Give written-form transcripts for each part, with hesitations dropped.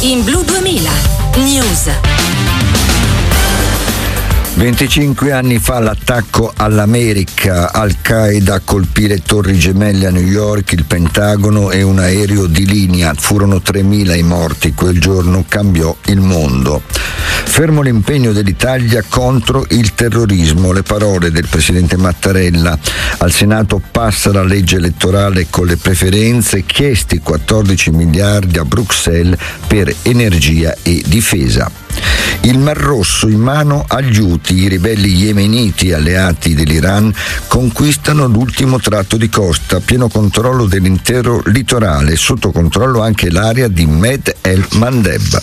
In Blu 2000 News. 25 anni fa l'attacco all'America, Al-Qaeda a colpire torri gemelle a New York, il Pentagono e un aereo di linea. Furono 3.000 i morti, quel giorno cambiò il mondo. Fermo l'impegno dell'Italia contro il terrorismo, le parole del presidente Mattarella. Al Senato passa la legge elettorale con le preferenze, chiesti 14 miliardi a Bruxelles per energia e difesa. Il Mar Rosso in mano agli Houthi, i ribelli yemeniti alleati dell'Iran conquistano l'ultimo tratto di costa, pieno controllo dell'intero litorale, sotto controllo anche l'area di Med el Mandeb.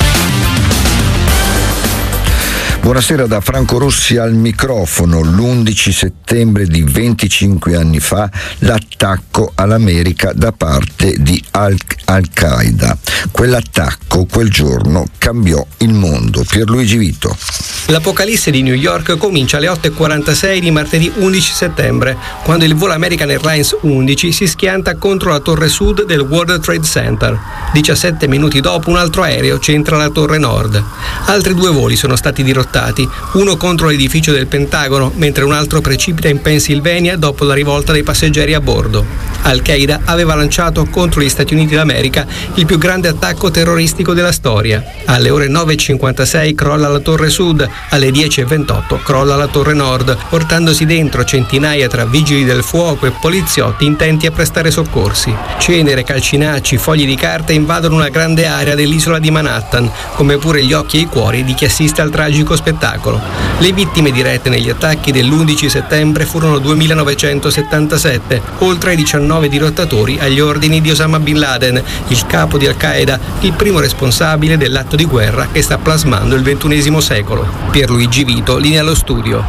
Buonasera da Franco Rossi al microfono. L'11 settembre di 25 anni fa l'attacco all'America da parte di Al-Qaeda. Quell'attacco, quel giorno, cambiò il mondo. Pierluigi Vito. L'apocalisse di New York comincia alle 8:46 di martedì 11 settembre, quando il volo American Airlines 11 si schianta contro la torre sud del World Trade Center. 17 minuti dopo un altro aereo centra la torre nord. Altri 2 voli sono stati dirottati, uno contro l'edificio del Pentagono, mentre un altro precipita in Pennsylvania dopo la rivolta dei passeggeri a bordo. Al-Qaeda aveva lanciato contro gli Stati Uniti d'America il più grande attacco terroristico della storia. Alle ore 9:56 crolla la torre sud, alle 10:28 crolla la torre nord, portandosi dentro centinaia tra vigili del fuoco e poliziotti intenti a prestare soccorsi. Cenere, calcinacci, fogli di carta invadono una grande area dell'isola di Manhattan, come pure gli occhi e i cuori di chi assiste al tragico spettacolo. Le vittime dirette negli attacchi dell'11 settembre furono 2.977, oltre ai 19 dirottatori agli ordini di Osama Bin Laden, il capo di Al-Qaeda, il primo responsabile dell'atto di guerra che sta plasmando il XXI secolo. Pierluigi Vito, linea allo studio.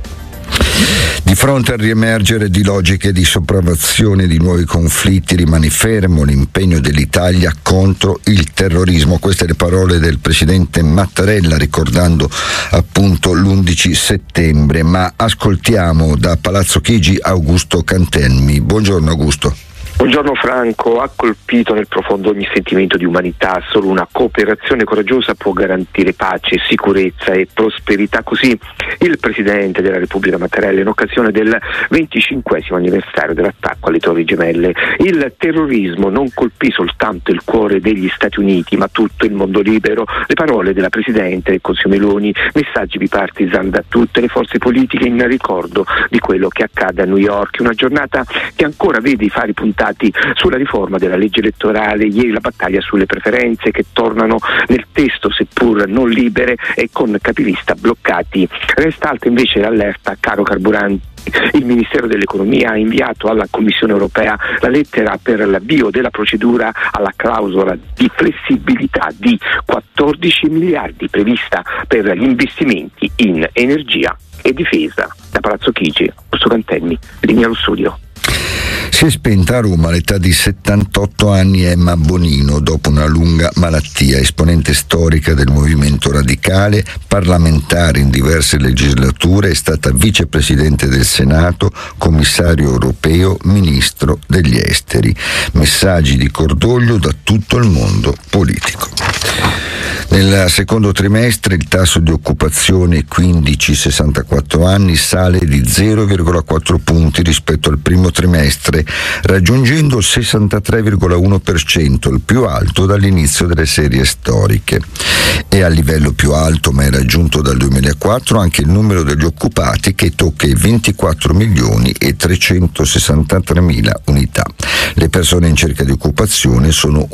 Di fronte al riemergere di logiche di sopraffazione di nuovi conflitti rimane fermo l'impegno dell'Italia contro il terrorismo. Queste le parole del presidente Mattarella ricordando appunto l'11 settembre. Ma ascoltiamo da Palazzo Chigi Augusto Cantelmi. Buongiorno Augusto. Buongiorno Franco, ha colpito nel profondo ogni sentimento di umanità. Solo una cooperazione coraggiosa può garantire pace, sicurezza e prosperità. Così il Presidente della Repubblica Mattarella in occasione del 25° anniversario dell'attacco alle Torri Gemelle. Il terrorismo non colpì soltanto il cuore degli Stati Uniti, ma tutto il mondo libero. Le parole della Presidente del Consiglio Meloni, messaggi bipartisan da tutte le forze politiche in ricordo di quello che accade a New York. Una giornata che ancora vede i fari puntati sulla riforma della legge elettorale, ieri la battaglia sulle preferenze che tornano nel testo seppur non libere e con capilista bloccati. Resta alta invece l'allerta caro carburanti. Il Ministero dell'Economia ha inviato alla Commissione Europea la lettera per l'avvio della procedura alla clausola di flessibilità di 14 miliardi prevista per gli investimenti in energia e difesa. Da Palazzo Chigi, Augusto Cantelmi, linea allo studio. Si è spenta a Roma all'età di 78 anni Emma Bonino dopo una lunga malattia, esponente storica del movimento radicale, parlamentare in diverse legislature, è stata vicepresidente del Senato, commissario europeo, ministro degli esteri. Messaggi di cordoglio da tutto il mondo politico. Nel secondo trimestre il tasso di occupazione 15-64 anni sale di 0,4 punti rispetto al primo trimestre, raggiungendo il 63,1%, il più alto dall'inizio delle serie storiche. È a livello più alto, ma è raggiunto dal 2004, anche il numero degli occupati che tocca i 24.363.000 unità. Le persone in cerca di occupazione sono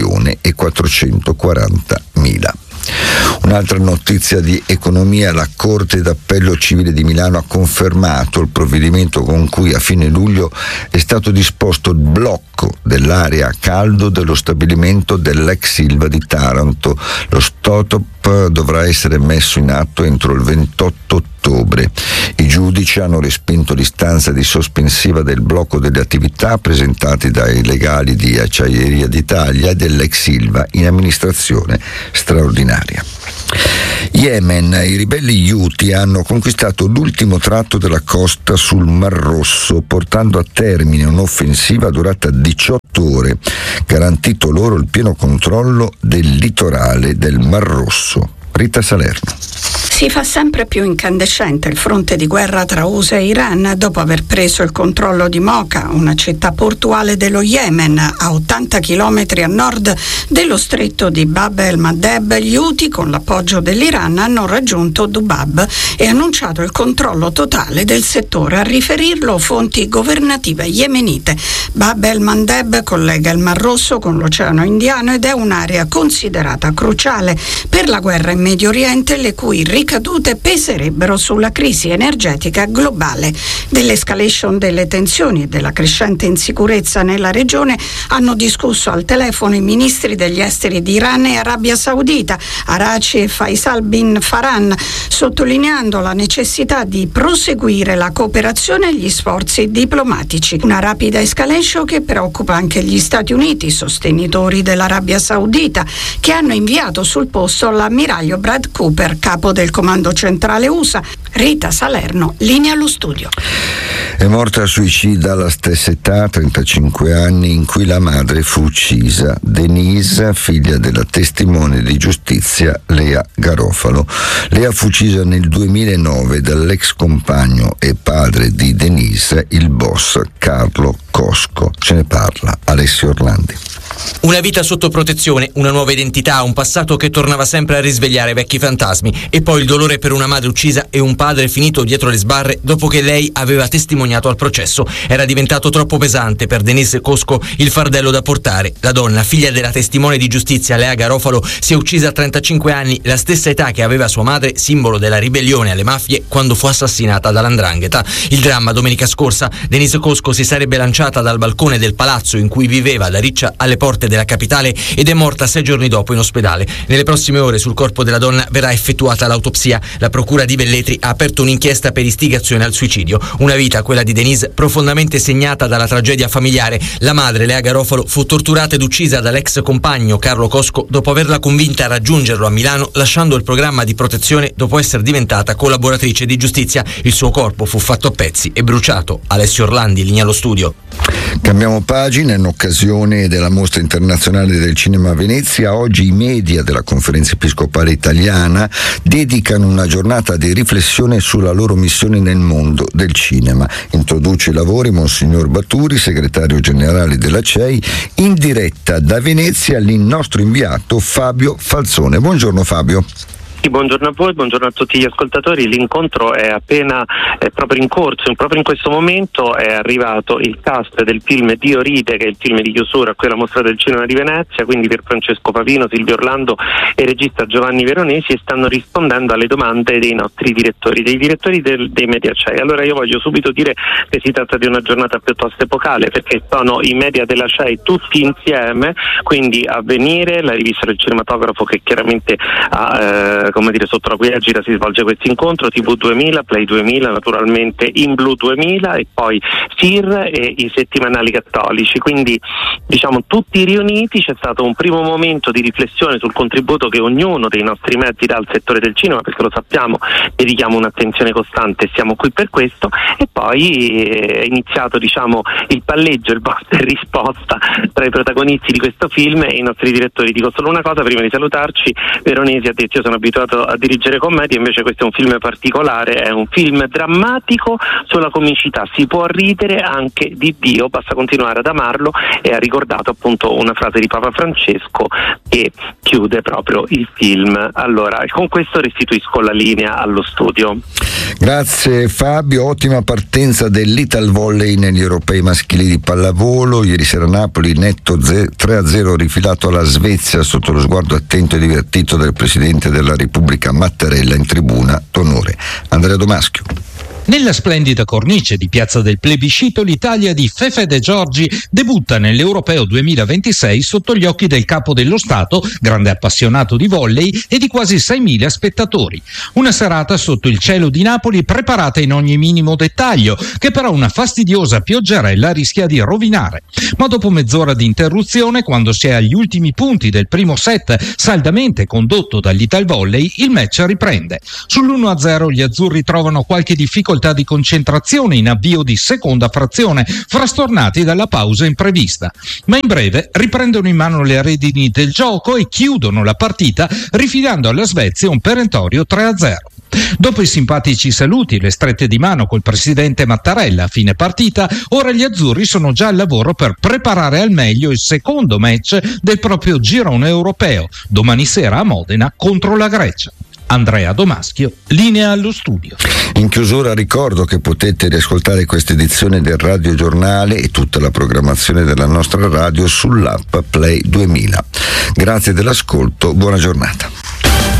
1.440.000. Un'altra notizia di economia: la Corte d'Appello Civile di Milano ha confermato il provvedimento con cui a fine luglio è stato disposto il blocco dell'area a caldo dello stabilimento dell'ex Ilva di Taranto. Lo stop dovrà essere messo in atto entro il 28 ottobre. I giudici hanno respinto l'istanza di sospensiva del blocco delle attività presentati dai legali di Acciaieria d'Italia e dell'ex Ilva in amministrazione straordinaria. Yemen, i ribelli Houthi hanno conquistato l'ultimo tratto della costa sul Mar Rosso, portando a termine un'offensiva durata 18 ore, garantito loro il pieno controllo del litorale del Mar Rosso. Rita Salerno. Si fa sempre più incandescente il fronte di guerra tra USA e Iran dopo aver preso il controllo di Mocha, una città portuale dello Yemen a 80 chilometri a nord dello stretto di Bab el-Mandeb. Gli Houthi, con l'appoggio dell'Iran, hanno raggiunto Dubab e annunciato il controllo totale del settore. A riferirlo fonti governative yemenite. Bab el-Mandeb collega il Mar Rosso con l'Oceano Indiano ed è un'area considerata cruciale per la guerra in Medio Oriente, le cui ricadute peserebbero sulla crisi energetica globale. Dell'escalation delle tensioni e della crescente insicurezza nella regione hanno discusso al telefono i ministri degli esteri di Iran e Arabia Saudita, Araghchi e Faisal bin Farhan, sottolineando la necessità di proseguire la cooperazione e gli sforzi diplomatici. Una rapida escalation che preoccupa anche gli Stati Uniti, sostenitori dell'Arabia Saudita, che hanno inviato sul posto l'ammiraglio Brad Cooper, capo del comando centrale USA. Rita Salerno, linea allo studio. È morta suicida alla stessa età, 35 anni, in cui la madre fu uccisa. Denise, figlia della testimone di giustizia Lea Garofalo. Lea fu uccisa nel 2009 dall'ex compagno e padre di Denise, il boss Carlo Cosco. Ce ne parla Alessio Orlandi. Una vita sotto protezione, una nuova identità, un passato che tornava sempre a risvegliare vecchi fantasmi, e poi il dolore per una madre uccisa e un padre finito dietro le sbarre dopo che lei aveva testimoniato al processo. Era diventato troppo pesante per Denise Cosco il fardello da portare. La donna, figlia della testimone di giustizia Lea Garofalo, si è uccisa a 35 anni, la stessa età che aveva sua madre, simbolo della ribellione alle mafie, quando fu assassinata dall''ndrangheta. Il dramma: domenica scorsa Denise Cosco si sarebbe lanciata dal balcone del palazzo in cui viveva da riccia alle porte della capitale ed è morta 6 giorni dopo in ospedale. Nelle prossime ore sul corpo della donna verrà effettuata l'autopsia. La procura di Velletri ha aperto un'inchiesta per istigazione al suicidio. Una vita, quella di Denise, profondamente segnata dalla tragedia familiare. La madre, Lea Garofalo, fu torturata ed uccisa dall'ex compagno Carlo Cosco dopo averla convinta a raggiungerlo a Milano, lasciando il programma di protezione dopo essere diventata collaboratrice di giustizia. Il suo corpo fu fatto a pezzi e bruciato. Alessio Orlandi, linea allo studio. Cambiamo pagina. In occasione della Mostra Internazionale del Cinema a Venezia, oggi i media della Conferenza Episcopale Italiana dedicano una giornata di riflessione sulla loro missione nel mondo del cinema. Introduce i lavori Monsignor Baturi, segretario generale della CEI, in diretta da Venezia il nostro inviato Fabio Falzone. Buongiorno Fabio. Buongiorno a voi, buongiorno a tutti gli ascoltatori. L'incontro è proprio in corso, proprio in questo momento è arrivato il cast del film Dio ride, che è il film di chiusura a quella Mostra del Cinema di Venezia, quindi per Francesco Pavino, Silvio Orlando e il regista Giovanni Veronesi, e stanno rispondendo alle domande dei nostri direttori, dei media CEI. Allora io voglio subito dire che si tratta di una giornata piuttosto epocale, perché sono i media della CEI tutti insieme, quindi Avvenire, la rivista del cinematografo che chiaramente ha sotto la cui egida si svolge questo incontro, TV 2000, Play 2000, naturalmente In Blu 2000 e poi SIR e i settimanali cattolici, quindi tutti riuniti. C'è stato un primo momento di riflessione sul contributo che ognuno dei nostri mezzi dà al settore del cinema, perché lo sappiamo, dedichiamo un'attenzione costante e siamo qui per questo, e poi è iniziato il palleggio, il botta e risposta tra i protagonisti di questo film e i nostri direttori. Dico solo una cosa prima di salutarci: Veronesi ha detto: io sono abituato a dirigere commedie, invece questo è un film particolare, è un film drammatico sulla comicità, si può ridere anche di Dio, basta continuare ad amarlo, e ha ricordato appunto una frase di Papa Francesco che chiude proprio il film. Allora, con questo restituisco la linea allo studio. Grazie Fabio. Ottima partenza dell'Ital Volley negli europei maschili di pallavolo. Ieri sera Napoli netto 3-0 rifilato alla Svezia sotto lo sguardo attento e divertito del Presidente della Repubblica Mattarella in tribuna d'onore. Andrea Domaschio. Nella splendida cornice di Piazza del Plebiscito, l'Italia di Fefe De Giorgi debutta nell'Europeo 2026 sotto gli occhi del capo dello Stato, grande appassionato di volley, e di quasi 6.000 spettatori. Una serata sotto il cielo di Napoli preparata in ogni minimo dettaglio, che però una fastidiosa pioggerella rischia di rovinare. Ma dopo mezz'ora di interruzione, quando si è agli ultimi punti del primo set, saldamente condotto dall'Italvolley, il match riprende. Sull'1-0 gli azzurri trovano qualche difficoltà di concentrazione in avvio di seconda frazione, frastornati dalla pausa imprevista, ma in breve riprendono in mano le redini del gioco e chiudono la partita rifilando alla Svezia un perentorio 3-0. Dopo i simpatici saluti e le strette di mano col presidente Mattarella a fine partita, ora gli azzurri sono già al lavoro per preparare al meglio il secondo match del proprio girone europeo, domani sera a Modena contro la Grecia. Andrea Domaschio, linea allo studio. In chiusura ricordo che potete riascoltare questa edizione del Radio Giornale e tutta la programmazione della nostra radio sull'app Play 2000. Grazie dell'ascolto, buona giornata.